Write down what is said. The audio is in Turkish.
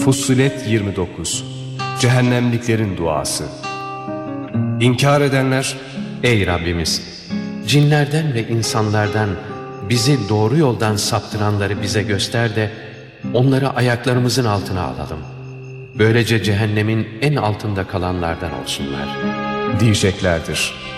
Fussilet 29. Cehennemliklerin duası. İnkar edenler, ey Rabbimiz! Cinlerden ve insanlardan bizi doğru yoldan saptıranları bize göster de onları ayaklarımızın altına alalım. Böylece cehennemin en altında kalanlardan olsunlar diyeceklerdir.